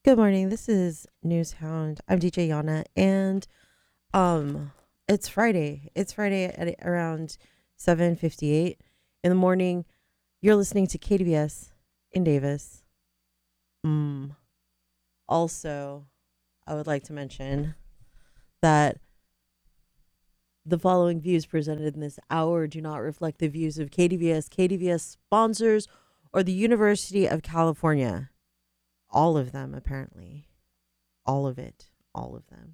Good morning. This is Newshound. I'm DJ Yana, and it's Friday. It's Friday at around 7:58 in the morning. You're listening to KDBS in Davis. Also, I would like to mention that the following views presented in this hour do not reflect the views of KDVS, KDVS sponsors, or the University of California. All of them, apparently. All of it. All of them.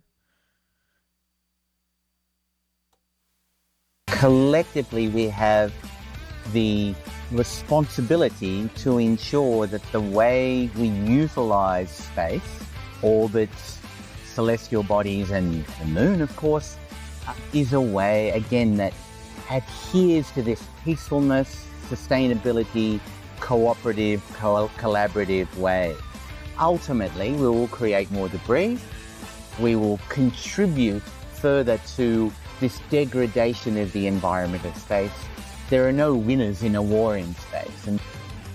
Collectively, we have the responsibility to ensure that the way we utilize space, orbits, celestial bodies, and the moon, of course, is a way, again, that adheres to this peacefulness, sustainability, cooperative, collaborative way. Ultimately, we will create more debris. We will contribute further to this degradation of the environment of space. There are no winners in a war in space. And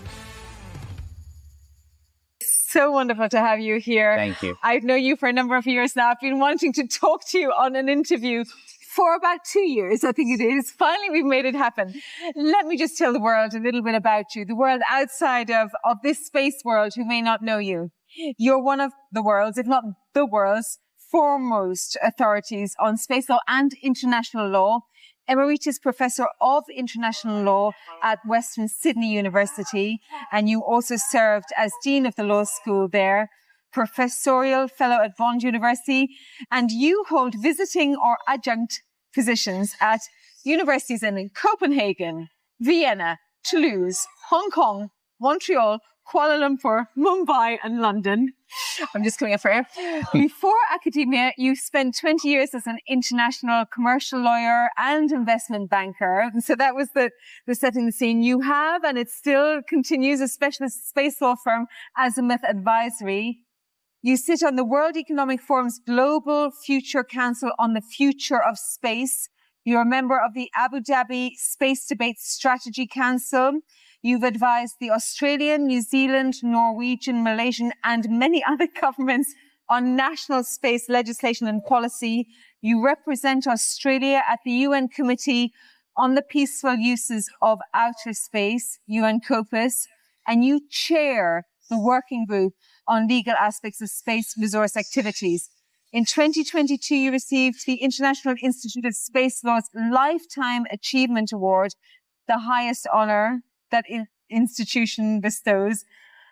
so wonderful to have you here. thank you. I've known you for a number of years now. I've been wanting to talk to you on an interview for about 2 years, I think it is. Finally, we've made it happen. Let me just tell the world a little bit about you, the world outside of this space world who may not know you. You're one of the world's, if not the world's, foremost authorities on space law and international law. Emeritus Professor of International Law at Western Sydney University, and you also served as Dean of the Law School there, Professorial Fellow at Bond University, and you hold visiting or adjunct positions at universities in Copenhagen, Vienna, Toulouse, Hong Kong, Montreal, Kuala Lumpur, Mumbai, and London. I'm just coming up for air. Before academia, you spent 20 years as an international commercial lawyer and investment banker. And so that was the setting the scene. You have, and it still continues, a specialist space law firm, Azimuth Advisory. You sit on the World Economic Forum's Global Future Council on the Future of Space. You're a member of the Abu Dhabi Space Debate Strategy Council. You've advised the Australian, New Zealand, Norwegian, Malaysian, and many other governments on national space legislation and policy. You represent Australia at the UN Committee on the Peaceful Uses of Outer Space, UN COPUS, and you chair the working group on legal aspects of space resource activities. In 2022, you received the International Institute of Space Law's Lifetime Achievement Award, the highest honor that institution bestows.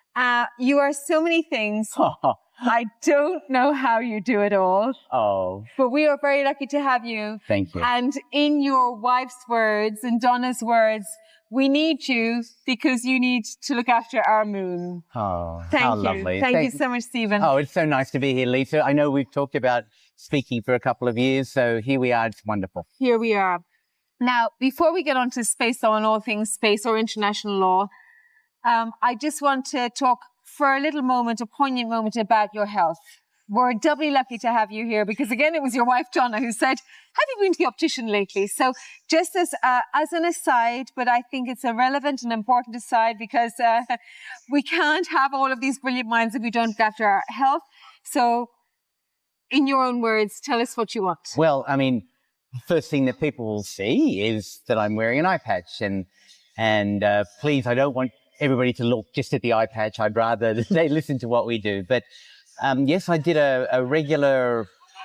You are so many things. I don't know how you do it all. Oh. But we are very lucky to have you. Thank you. And in your wife's words and Donna's words, we need you because you need to look after our moon. Oh, Thank how you. lovely. Thank you so much, Stephen. Oh, it's so nice to be here, Lisa. I know we've talked about speaking for a couple of years, so here we are. It's wonderful. Here we are. Now, before we get on to space law and all things space or international law, I just want to talk for a little moment, a poignant moment about your health. We're doubly lucky to have you here because, again, it was your wife, Donna, who said, have you been to the optician lately? So just as an aside, but I think it's a relevant and important aside because we can't have all of these brilliant minds if we don't look after our health. So in your own words, tell us what you want. Well, I mean, first thing that people will see is that I'm wearing an eye patch. And please, I don't want everybody to look just at the eye patch. I'd rather they listen to what we do. But yes, I did a regular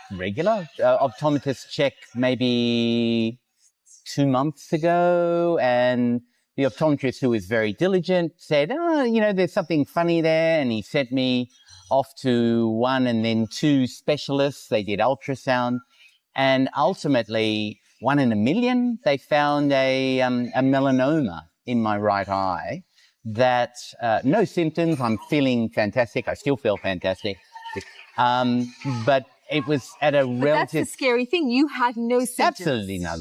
optometrist check maybe 2 months ago. And the optometrist, who was very diligent, said, there's something funny there. And he sent me off to 1 and then 2 specialists. They did ultrasound. And ultimately, 1 in a million, they found a melanoma in my right eye that, no symptoms. I'm feeling fantastic. I still feel fantastic. But it was at a relative... That's the scary thing. You had no symptoms. Absolutely no.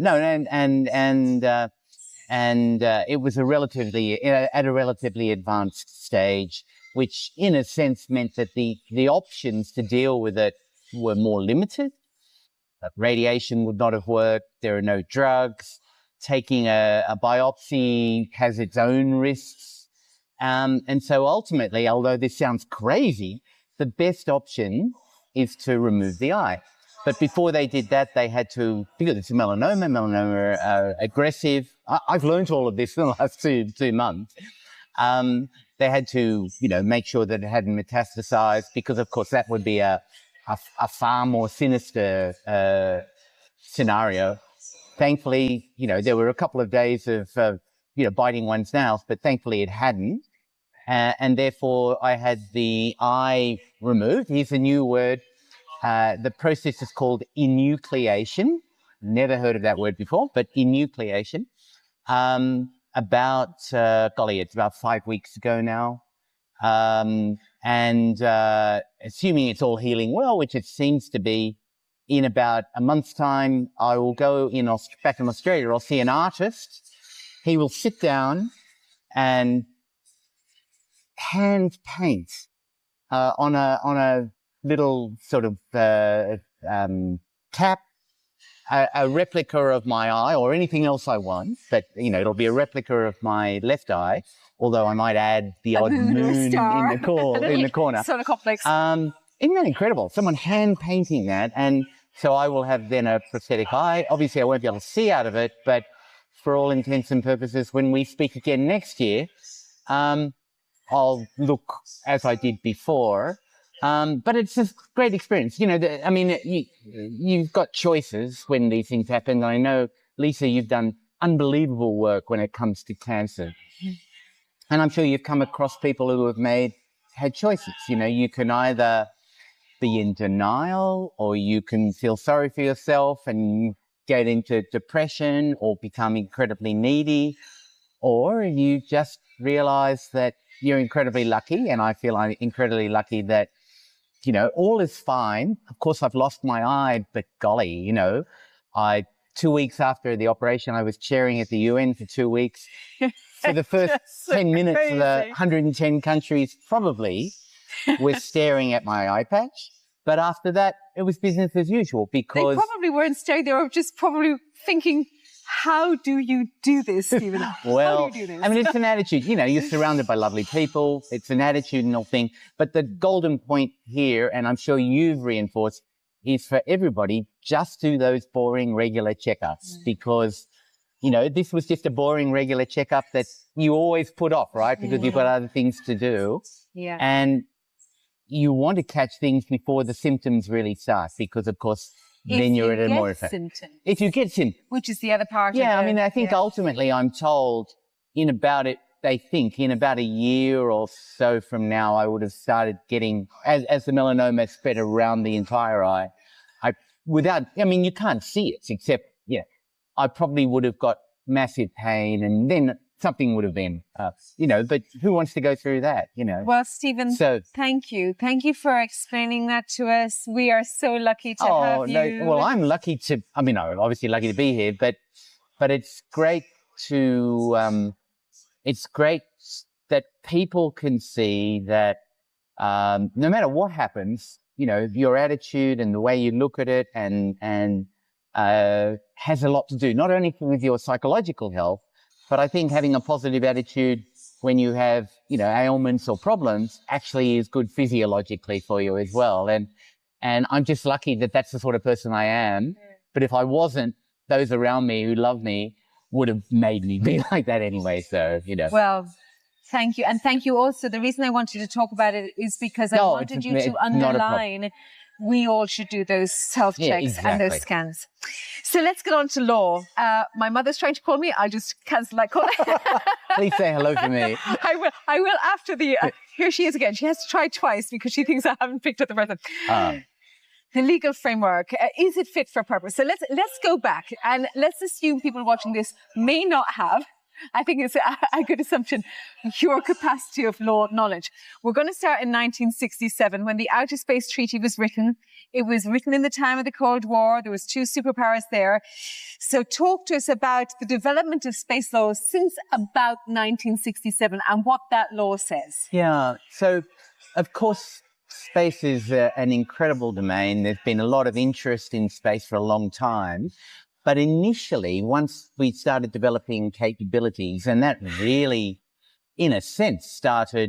And it was at a relatively advanced stage, which in a sense meant that the options to deal with it were more limited. Radiation would not have worked. There are no drugs. Taking a biopsy has its own risks. And so ultimately, although this sounds crazy, the best option is to remove the eye. But before they did that, they had to, because it's melanoma are aggressive. I've learned all of this in the last two months. They had to, make sure that it hadn't metastasized, because of course that would be a far more sinister scenario. Thankfully, there were a couple of days of, biting one's nails, but thankfully it hadn't. And therefore I had the eye removed. Here's a new word. The process is called enucleation. Never heard of that word before, but enucleation. It's about 5 weeks ago now. Assuming it's all healing well, which it seems to be, in about a month's time, I will go back in Australia. I'll see an artist. He will sit down and hand paint on a little sort of cap, a replica of my eye or anything else I want, but it'll be a replica of my left eye, although I might add the odd moon in the corner. Solar complex. Isn't that incredible? Someone hand painting that, and so I will have then a prosthetic eye. Obviously I won't be able to see out of it, but for all intents and purposes, when we speak again next year, I'll look as I did before. But it's a great experience. You've got choices when these things happen. I know, Lisa, you've done unbelievable work when it comes to cancer. And I'm sure you've come across people who have had choices. You can either be in denial, or you can feel sorry for yourself and get into depression or become incredibly needy, or you just realize that you're incredibly lucky. And I feel I'm incredibly lucky that all is fine. Of course, I've lost my eye, but golly, 2 weeks after the operation, I was chairing at the UN for 2 weeks. For the first 10 minutes, crazy. the 110 countries probably were staring at my eye patch. But after that, it was business as usual, because... They probably weren't staring. They were just probably thinking, how do you do this, Stephen? Well, how do you do this? I mean, it's an attitude. You're surrounded by lovely people. It's an attitudinal thing. But the golden point here, and I'm sure you've reinforced, is for everybody, just do those boring, regular checkups, because, this was just a boring, regular checkup that you always put off, right? Because you've got other things to do. Yeah. And you want to catch things before the symptoms really start, because, of course, then you're at a more effect. If you get symptoms. Which is the other part. Yeah, I think ultimately I'm told in about a year or so from now, I would have started getting, as the melanoma spread around the entire eye, you can't see it, except, I probably would have got massive pain, and then something would have been, but who wants to go through that, Well, Stephen, thank you. Thank you for explaining that to us. We are so lucky to have you. Well, I'm lucky I'm obviously lucky to be here, but it's great that people can see that, no matter what happens, your attitude and the way you look at it and has a lot to do, not only with your psychological health, but I think having a positive attitude when you have, ailments or problems actually is good physiologically for you as well. And I'm just lucky that that's the sort of person I am. But if I wasn't, those around me who love me would have made me be like that anyway. So, Well, thank you. And thank you also. The reason I wanted to talk about it is because I wanted you to underline we all should do those health checks and those scans. So let's get on to law. My mother's trying to call me. I'll just cancel that call. Please say hello to me. I will after the... here she is again. She has to try twice because she thinks I haven't picked up the person. The legal framework, is it fit for purpose? So let's go back and let's assume people watching this may not have, I think it's a good assumption, your capacity of law knowledge. We're going to start in 1967 when the Outer Space Treaty was written. It was written in the time of the Cold War. There was 2 superpowers there. So talk to us about the development of space law since about 1967 and what that law says. Yeah. So, of course, space is an incredible domain. There's been a lot of interest in space for a long time. But initially, once we started developing capabilities, and that really, in a sense, started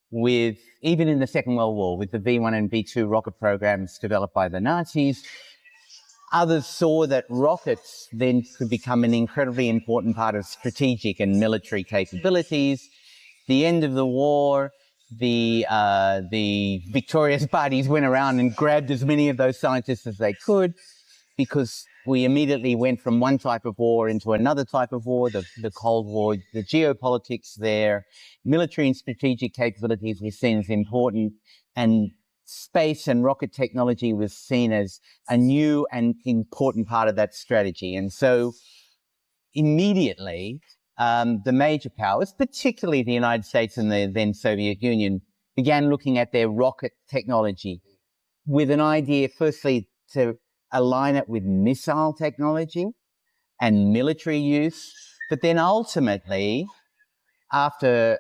even in the Second World War, with the V1 and V2 rocket programs developed by the Nazis. Others saw that rockets then could become an incredibly important part of strategic and military capabilities. The end of the war, the victorious parties went around and grabbed as many of those scientists as they could, because we immediately went from one type of war into another type of war, the Cold War, the geopolitics there, military and strategic capabilities were seen as important, and space and rocket technology was seen as a new and important part of that strategy. And so immediately, the major powers, particularly the United States and the then Soviet Union, began looking at their rocket technology with an idea, firstly, to align it with missile technology and military use. But then ultimately, after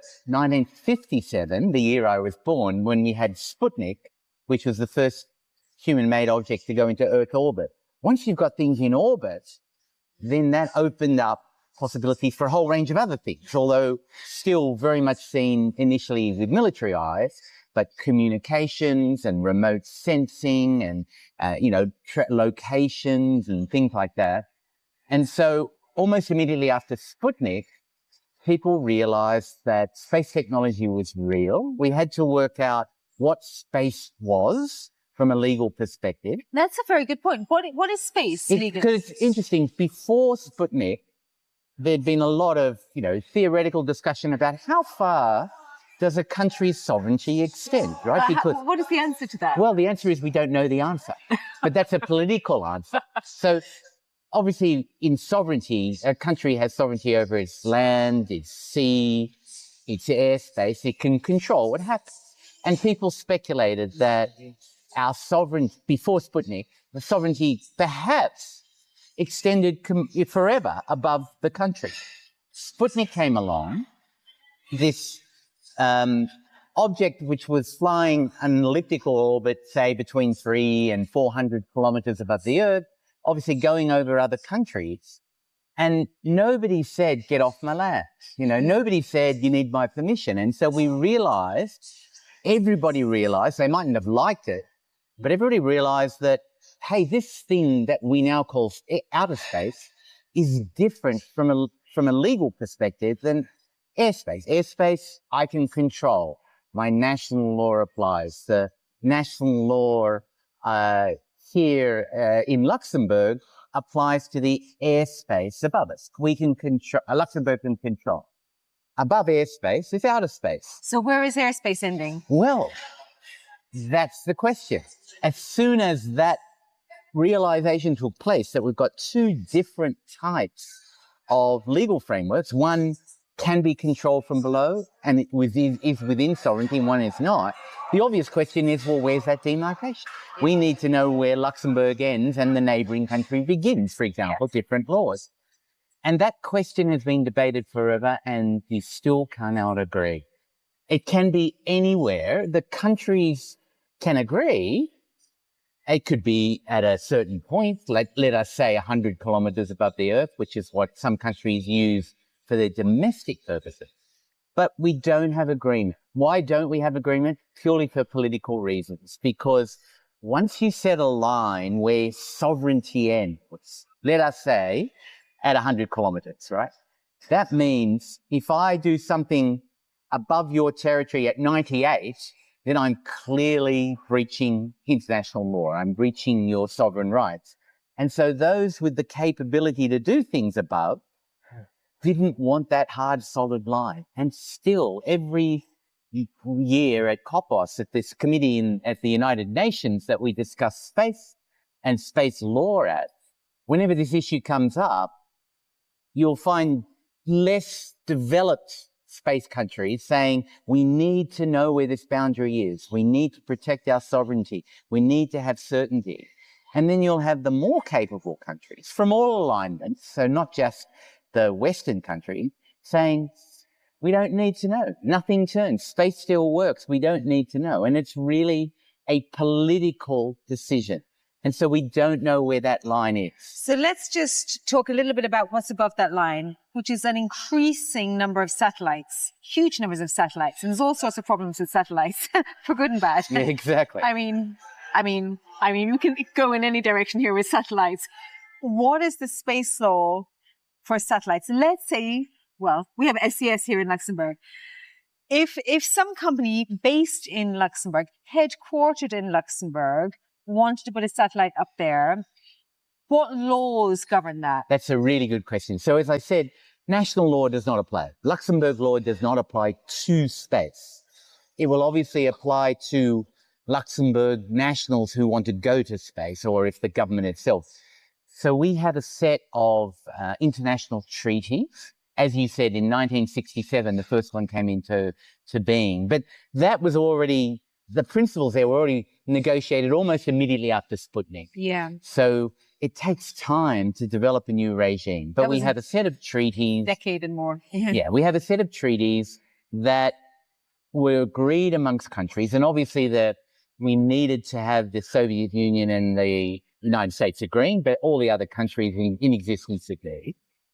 1957, the year I was born, when we had Sputnik, which was the first human-made object to go into Earth orbit. Once you've got things in orbit, then that opened up possibilities for a whole range of other things, although still very much seen initially with military eyes, but communications and remote sensing and, locations and things like that. And so almost immediately after Sputnik, people realized that space technology was real. We had to work out what space was from a legal perspective. That's a very good point. What is space legally? Because it's interesting, before Sputnik, there'd been a lot of, theoretical discussion about how far does a country's sovereignty extend, right? Because what is the answer to that? Well, the answer is we don't know the answer, but that's a political answer. So obviously in sovereignty, a country has sovereignty over its land, its sea, its airspace. It can control what happens. And people speculated that our sovereignty, before Sputnik, the sovereignty perhaps extended forever above the country. Sputnik came along, this object which was flying an elliptical orbit, say between 300 and 400 kilometers above the Earth, obviously going over other countries. And nobody said, get off my land. Nobody said, you need my permission. And so everybody realized, they mightn't have liked it, but everybody realized that, hey, this thing that we now call outer space is different from a legal perspective than airspace. Airspace, I can control. My national law applies. The national law here in Luxembourg applies to the airspace above us. We can control, Luxembourg can control. Above airspace is outer space. So where is airspace ending? Well, that's the question. As soon as that realization took place that we've got two different types of legal frameworks, one can be controlled from below and is within sovereignty and one is not, the obvious question is, well, where's that demarcation? We need to know where Luxembourg ends and the neighbouring country begins, for example, different laws. And that question has been debated forever and you still cannot agree. It can be anywhere. The countries can agree. It could be at a certain point, let us say 100 kilometers above the Earth, which is what some countries use for their domestic purposes. But we don't have agreement. Why don't we have agreement? Purely for political reasons. Because once you set a line where sovereignty ends, let us say at 100 kilometers, right? That means if I do something above your territory at 98, then I'm clearly breaching international law. I'm breaching your sovereign rights. And so those with the capability to do things above didn't want that hard, solid line. And still, every year at COPOS, at this committee at the United Nations that we discuss space and space law at, whenever this issue comes up, you'll find less developed space countries saying, we need to know where this boundary is. We need to protect our sovereignty. We need to have certainty. And then you'll have the more capable countries from all alignments, so not just the Western country, saying, we don't need to know. Nothing turns. Space still works. We don't need to know. And it's really a political decision. And so we don't know where that line is. So let's just talk a little bit about what's above that line, which is an increasing number of satellites, huge numbers of satellites. And there's all sorts of problems with satellites, for good and bad. Yeah, exactly. I mean, you can go in any direction here with satellites. What is the space law for satellites? Let's say, well, we have SES here in Luxembourg. If some company based in Luxembourg, headquartered in Luxembourg, wanted to put a satellite up there, what laws govern that? That's a really good question. So as I said, national law does not apply. Luxembourg law does not apply to space. It will obviously apply to Luxembourg nationals who want to go to space, or if the government itself. So we have a set of international treaties. As you said, in 1967, the first one came into being. But that was already, the principles there were already negotiated almost immediately after Sputnik. Yeah. So it takes time to develop a new regime. But we have a set of treaties. Decade and more. Yeah, we have a set of treaties that were agreed amongst countries. And obviously we needed to have the Soviet Union and the United States agreeing, but all the other countries in existence agreed.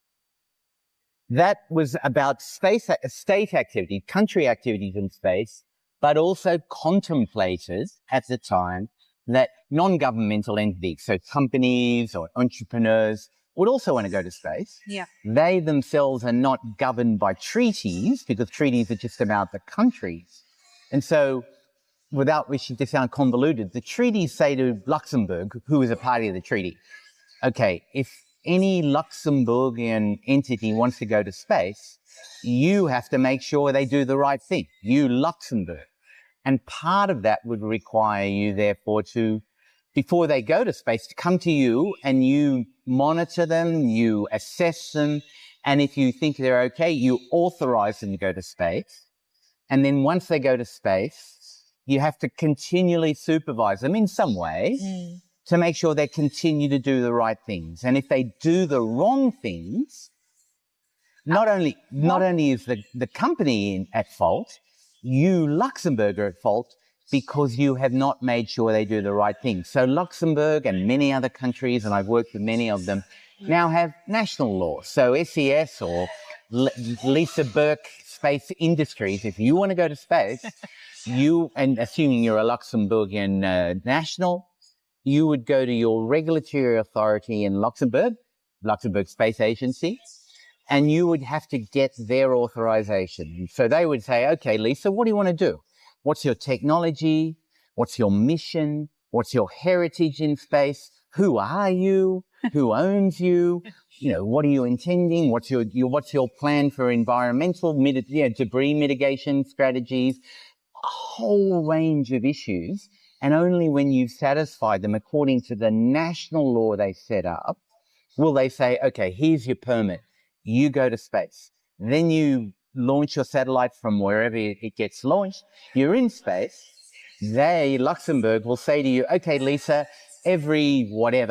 That was about space, state activity, country activities in space, but also contemplated at the time that non-governmental entities, so companies or entrepreneurs, would also want to go to space. Yeah. They themselves are not governed by treaties, because treaties are just about the countries. And so, without wishing to sound convoluted, the treaties say to Luxembourg, who is a party of the treaty, okay, if any Luxembourgian entity wants to go to space, you have to make sure they do the right thing. You, Luxembourg. And part of that would require you, therefore, to, before they go to space, to come to you and you monitor them, you assess them, and if you think they're okay, you authorize them to go to space. And then once they go to space, you have to continually supervise them in some way to make sure they continue to do the right things. And if they do the wrong things, not only is the company at fault, you, Luxembourg, are at fault because you have not made sure they do the right thing. So Luxembourg and many other countries, and I've worked with many of them, now have national law. So SES or Lisa Burke Space Industries, if you want to go to space, you, and assuming you're a Luxembourgian national, you would go to your regulatory authority in Luxembourg Space Agency, and you would have to get their authorization. So they would say, okay, Lisa, what do you want to do? What's your technology? What's your mission? What's your heritage in space? Who are you? Who owns you? You know, what are you intending? What's your plan for environmental debris mitigation strategies? A whole range of issues. And only when you've satisfied them according to the national law they set up, will they say, okay, here's your permit. You go to space. Then you launch your satellite from wherever it gets launched. You're in space. They, Luxembourg, will say to you, okay, Lisa, every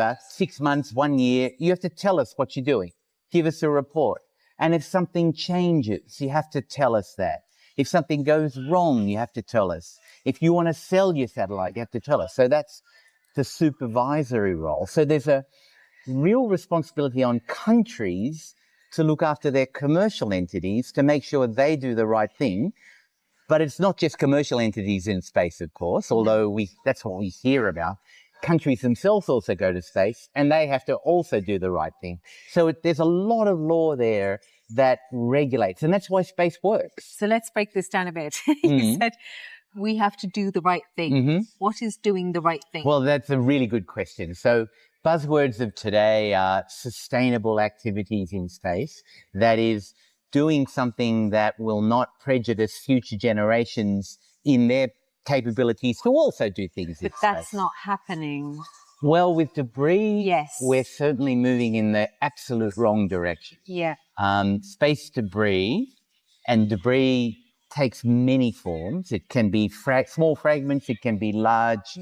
6 months, 1 year, you have to tell us what you're doing. Give us a report. And if something changes, you have to tell us that. If something goes wrong, you have to tell us. If you want to sell your satellite, you have to tell us. So that's the supervisory role. So there's a real responsibility on countries to look after their commercial entities to make sure they do the right thing. But it's not just commercial entities in space, of course, although that's what we hear about. Countries themselves also go to space, and they have to also do the right thing. So there's a lot of law there that regulates, and that's why space works. So let's break this down a bit. You said we have to do the right thing. What is doing the right thing? Well, that's a really good question. So buzzwords of today are sustainable activities in space. That is, doing something that will not prejudice future generations in their capabilities to also do things in space. But that's not happening. Well, with debris, yes, we're certainly moving in the absolute wrong direction. Yeah. Space debris, and debris takes many forms. It can be small fragments, it can be large,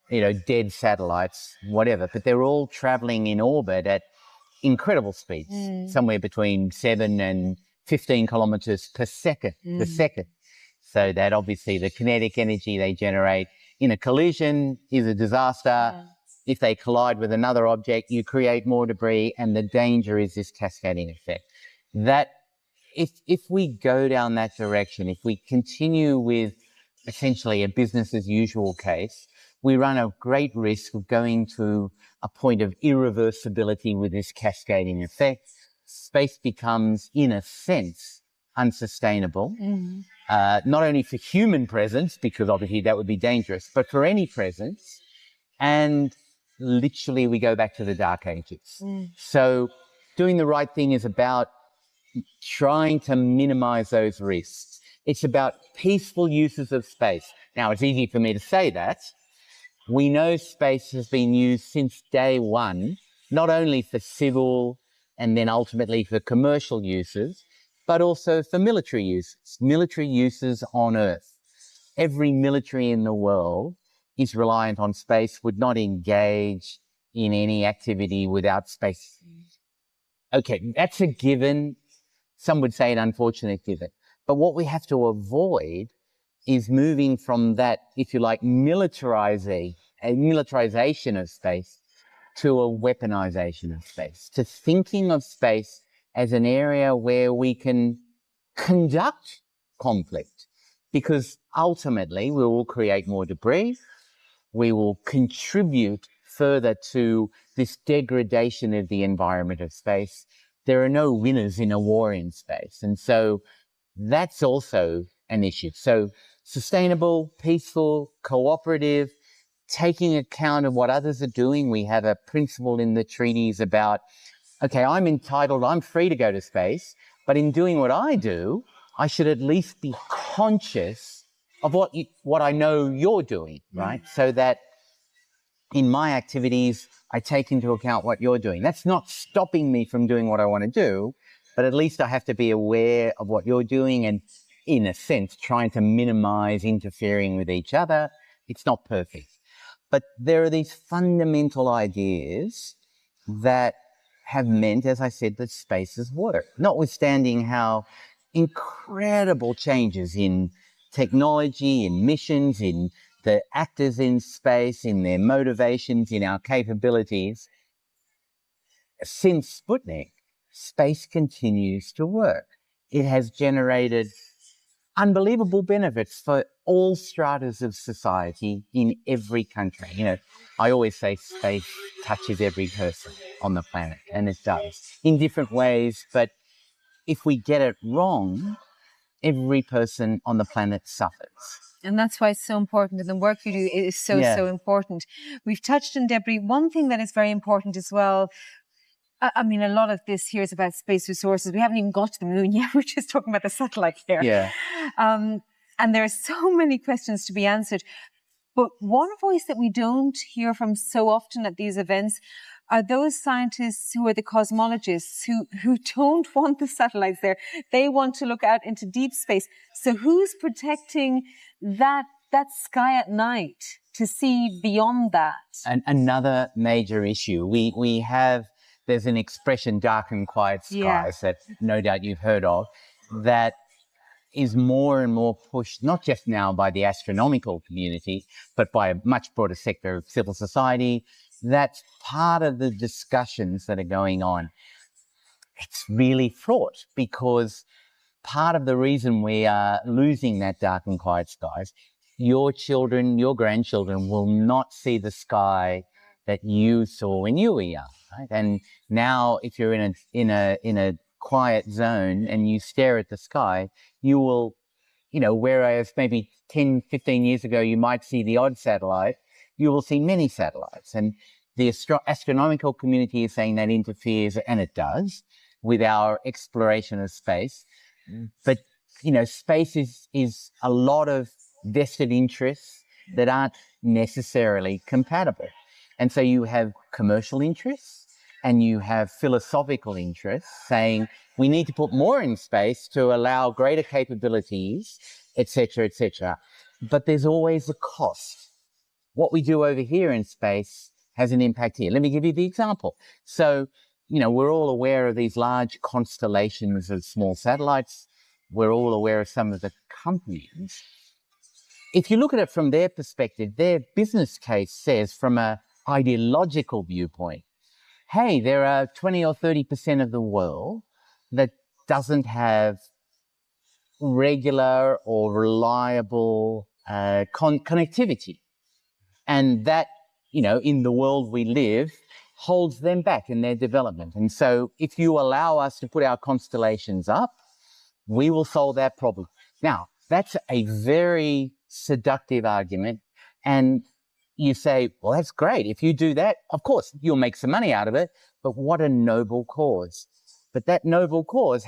dead satellites, whatever, but they're all traveling in orbit at incredible speeds, somewhere between 7 and 15 kilometers per second. So that obviously the kinetic energy they generate in a collision is a disaster. if they collide with another object, you create more debris, and the danger is this cascading effect. That if we go down that direction, if we continue with essentially a business as usual case, we run a great risk of going to a point of irreversibility with this cascading effect. Space becomes, in a sense, unsustainable, not only for human presence, because obviously that would be dangerous, but for any presence. And literally we go back to the dark ages. So doing the right thing is about trying to minimize those risks. It's about peaceful uses of space. Now, it's easy for me to say that. We know space has been used since day one, not only for civil and then ultimately for commercial uses, but also for military uses on Earth. Every military in the world is reliant on space, would not engage in any activity without space. Okay, that's a given. Some would say an unfortunate given. But what we have to avoid is moving from that, if you like, militarization of space to a weaponization of space, to thinking of space as an area where we can conduct conflict, because ultimately we will create more debris, we will contribute further to this degradation of the environment of space. There are no winners in a war in space. And so that's also an issue. So sustainable, peaceful, cooperative, taking account of what others are doing. We have a principle in the treaties about, okay, I'm free to go to space, but in doing what I do, I should at least be conscious of what I know you're doing, right? So that in my activities, I take into account what you're doing. That's not stopping me from doing what I want to do, but at least I have to be aware of what you're doing and, in a sense, trying to minimize interfering with each other. It's not perfect. But there are these fundamental ideas that have meant, as I said, that spaces work, notwithstanding how incredible changes in technology, in missions, in the actors in space, in their motivations, in our capabilities. Since Sputnik, space continues to work. It has generated unbelievable benefits for all stratas of society in every country. You know, I always say space touches every person on the planet, and it does in different ways. But if we get it wrong, every person on the planet suffers. And that's why it's so important. And the work you do is so important. We've touched on debris. One thing that is very important as well, I mean, a lot of this here is about space resources. We haven't even got to the moon yet. We're just talking about the satellite here. Yeah. And there are so many questions to be answered. But one voice that we don't hear from so often at these events are those scientists who are the cosmologists who don't want the satellites there. They want to look out into deep space. So who's protecting that sky at night to see beyond that? And another major issue. There's an expression, dark and quiet skies, that no doubt you've heard of, that is more and more pushed, not just now by the astronomical community, but by a much broader sector of civil society. That's part of the discussions that are going on. It's really fraught, because part of the reason we are losing that dark and quiet skies, your children, your grandchildren will not see the sky that you saw when you were young, right? And now if you're in a quiet zone and you stare at the sky, you will, whereas maybe 10, 15 years ago you might see the odd satellite, you will see many satellites. And the astronomical community is saying that interferes, and it does, with our exploration of space. But, space is a lot of vested interests that aren't necessarily compatible. And so you have commercial interests and you have philosophical interests saying we need to put more in space to allow greater capabilities, et cetera, but there's always a cost. What we do over here in space has an impact here. Let me give you the example. So, we're all aware of these large constellations of small satellites. We're all aware of some of the companies. If you look at it from their perspective, their business case says from a ideological viewpoint. Hey, there are 20 or 30% of the world that doesn't have regular or reliable connectivity. And that, in the world we live, holds them back in their development. And so if you allow us to put our constellations up, we will solve that problem. Now, that's a very seductive argument. And you say, well, that's great. If you do that, of course, you'll make some money out of it. But what a noble cause. But that noble cause